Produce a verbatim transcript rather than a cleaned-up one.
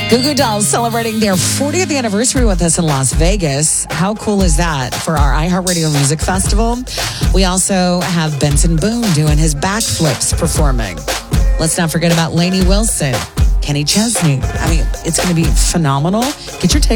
Goo Goo Dolls celebrating their fortieth anniversary with us in Las Vegas. How cool is that for our iHeartRadio Music Festival? We also have Benson Boone doing his backflips performing. Let's not forget about Lainey Wilson, Kenny Chesney. I mean, it's going to be phenomenal. Get your tickets.